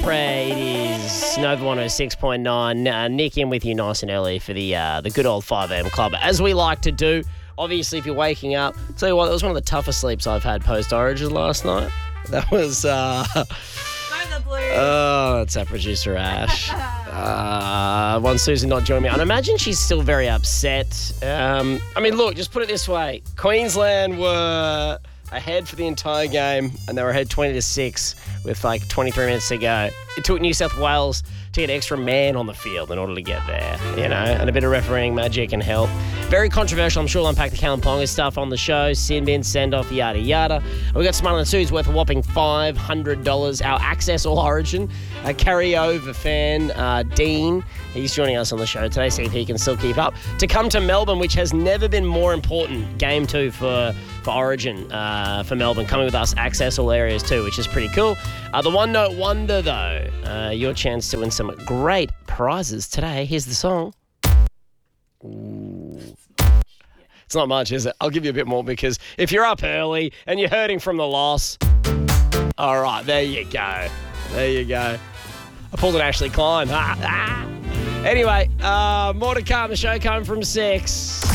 Pre. It is Nova 106.9. Nick in with you nice and early for the good old 5am club, as we like to do. Obviously, if you're waking up, tell you what, that was one of the toughest sleeps I've had post-Origin last night. That was... that's our producer, Ash. One Susan not joining me. I imagine she's still very upset. Look, just put it this way. Queensland were ahead for the entire game, and they were ahead 20-6 with like 23 minutes to go. It took New South Wales to get an extra man on the field in order to get there, and a bit of refereeing magic and help. Very controversial. I'm sure we'll unpack the Callum Ponga stuff on the show. Sin bin, send off, yada yada. We got Smart on the Suits worth a whopping $500. Our Access All Origin carryover fan, Dean, he's joining us on the show today, see if he can still keep up. To come to Melbourne, which has never been more important, game 2 for Origin for Melbourne, coming with us, Access All Areas too, which is pretty cool. The one note wonder though, your chance to win some great prizes today. Here's the song. Ooh. It's not much, is it? I'll give you a bit more because if you're up early and you're hurting from the loss, all right, there you go. There you go. I pulled an Ashley Klein. Anyway, more to come. The show coming from 6.